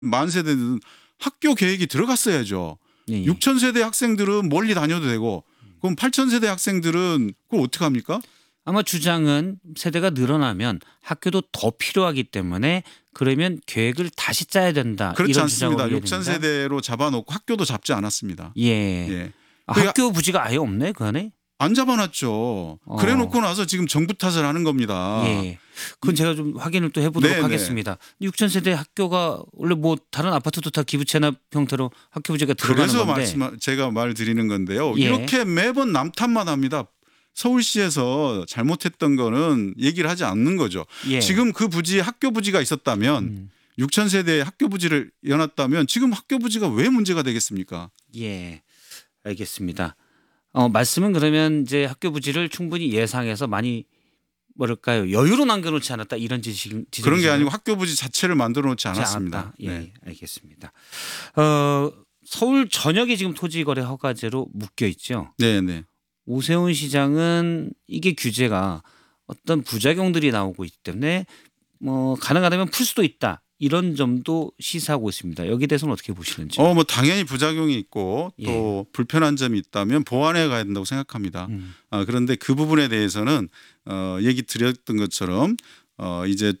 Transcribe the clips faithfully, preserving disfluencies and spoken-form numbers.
만 세대는 학교 계획이 들어갔어야죠. 예, 예. 육천 세대 학생들은 멀리 다녀도 되고 그럼 팔천 세대 학생들은 그걸 어떻게 합니까? 아마 주장은 세대가 늘어나면 학교도 더 필요하기 때문에 그러면 계획을 다시 짜야 된다. 그렇지 이런 않습니다. 주장을 육천 세대로 잡아놓고 학교도 잡지 않았습니다. 예. 예. 아, 그러니까 학교 부지가 아예 없네 그 안에? 안 잡아놨죠. 어. 그래놓고 나서 지금 정부 탓을 하는 겁니다. 예. 그건 제가 좀 확인을 또 해보도록 네네. 하겠습니다. 육천 세대 학교가 원래 뭐 다른 아파트도 다 기부채납 형태로 학교 부지가 들어가는 그래서 건데. 말씀 제가 말 드리는 건데요. 예. 이렇게 매번 남탓만 합니다. 서울시에서 잘못했던 거는 얘기를 하지 않는 거죠. 예. 지금 그 부지 학교 부지가 있었다면 음. 육천 세대의 학교 부지를 여놨다면 지금 학교 부지가 왜 문제가 되겠습니까? 예. 알겠습니다. 어, 말씀은 그러면 이제 학교 부지를 충분히 예상해서 많이 뭐랄까요 여유로 남겨놓지 않았다 이런 지식 지적이시나요? 그런 게 아니고 학교 부지 자체를 만들어 놓지 않지 않았습니다. 않았다. 예, 네. 알겠습니다. 어, 서울 전역이 지금 토지거래 허가제로 묶여 있죠. 네, 네. 오세훈 시장은 이게 규제가 어떤 부작용들이 나오고 있기 때문에 뭐 가능하다면 풀 수도 있다. 이런 점도 시사하고 있습니다. 여기에 대해서는 어떻게 보시는지. 어, 뭐 당연히 부작용이 있고 또 예. 불편한 점이 있다면 보완해 가야 된다고 생각합니다. 음. 아, 그런데 그 부분에 대해서는 어, 얘기 드렸던 것처럼 어, 이제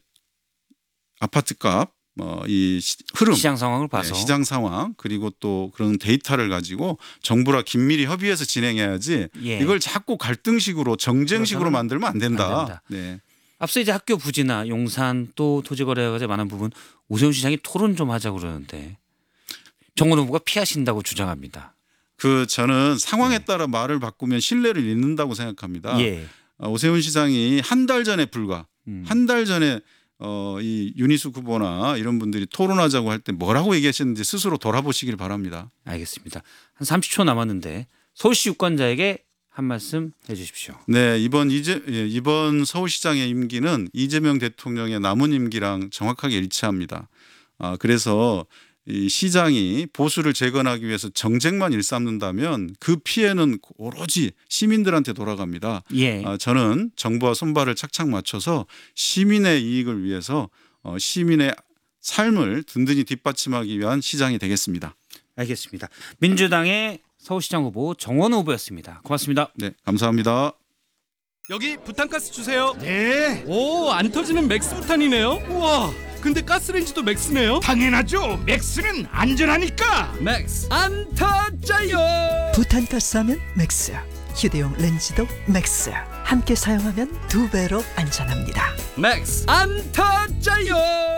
아파트값 어, 이 시, 흐름 시장 상황을 봐서 네, 시장 상황 그리고 또 그런 데이터를 가지고 정부랑 긴밀히 협의해서 진행해야지 예. 이걸 자꾸 갈등식으로 정쟁식으로 그래서는 만들면 안 된다. 안 된다. 네. 앞서 이제 학교 부지나 용산 또 토지거래가 많은 부분 오세훈 시장이 토론 좀 하자고 그러는데 정원 후보가 피하신다고 주장합니다. 그 저는 상황에 네. 따라 말을 바꾸면 신뢰를 잃는다고 생각합니다. 예. 어, 오세훈 시장이 한 달 전에 불과 음. 한 달 전에 어, 이 윤희숙 후보나 이런 분들이 토론하자고 할 때 뭐라고 얘기하셨는지 스스로 돌아보시길 바랍니다. 알겠습니다. 한 삼십 초 남았는데 서울시 유권자에게 한 말씀 해 주십시오. 네, 이번 이제 예, 이번 서울시장의 임기는 이재명 대통령의 남은 임기랑 정확하게 일치합니다. 아, 그래서 이 시장이 보수를 재건하기 위해서 정쟁만 일삼는다면 그 피해는 오로지 시민들한테 돌아갑니다. 예. 아, 저는 정부와 손발을 착착 맞춰서 시민의 이익을 위해서 어, 시민의 삶을 든든히 뒷받침하기 위한 시장이 되겠습니다. 알겠습니다. 민주당의 서울시장 후보 정원 후보였습니다. 고맙습니다. 네, 감사합니다. 여기 부탄가스 주세요. 네, 오, 안 터지는 맥스 부탄이네요. 우와, 근데 가스레인지도 맥스네요. 당연하죠. 맥스는 안전하니까. 맥스 안 터져요. 부탄가스 하면 맥스, 휴대용 렌즈도 맥스. 함께 사용하면 두 배로 안전합니다. 맥스 안 터져요.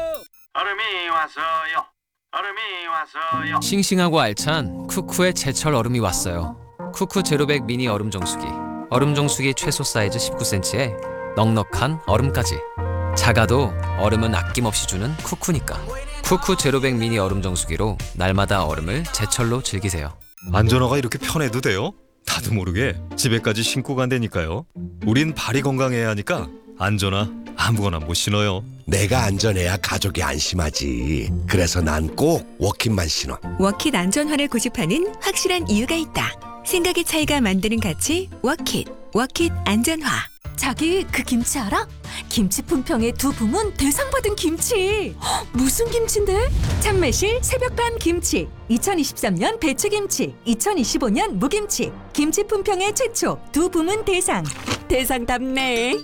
얼음이 왔어요. 얼음이 왔어요. 싱싱하고 알찬 쿠쿠의 제철 얼음이 왔어요. 쿠쿠 제로백 미니 얼음 정수기. 얼음 정수기 최소 사이즈 십구 센티미터에 넉넉한 얼음까지. 작아도 얼음은 아낌없이 주는 쿠쿠니까. 쿠쿠 제로백 미니 얼음 정수기로 날마다 얼음을 제철로 즐기세요. 안전화가 이렇게 편해도 돼요? 나도 모르게 집에까지 신고 간다니까요. 우린 발이 건강해야 하니까 안전화 아무거나 못 신어요. 내가 안전해야 가족이 안심하지. 그래서 난 꼭 워킷만 신어. 워킷 안전화를 고집하는 확실한 이유가 있다. 생각의 차이가 만드는 가치 워킷. 워킷 안전화. 자기 그 김치 알아? 김치 품평의 두 부문 대상 받은 김치. 헉, 무슨 김치인데? 참매실 새벽밤 김치. 이천이십삼 년 배추김치, 이천이십오 년 무김치. 김치 품평의 최초 두 부문 대상. 대상답네.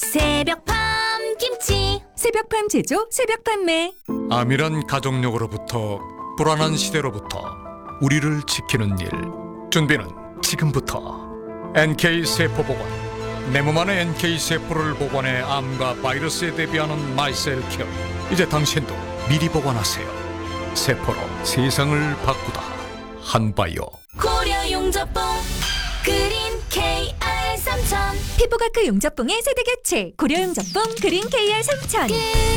새벽밤 김치. 새벽밤 제조 새벽 판매. 암이란 가족력으로부터 불안한 시대로부터 우리를 지키는 일. 준비는 지금부터. 엔케이 세포보건. 내 몸 안에 엔케이 세포를 보관해 암과 바이러스에 대비하는 마이셀 케어. 이제 당신도 미리 보관하세요. 세포로 세상을 바꾸다. 한바이오. 고려 용접봉 그린 케이알 삼천. 피부과크 용접봉의 세대 교체. 고려 용접봉 그린 케이알 삼천.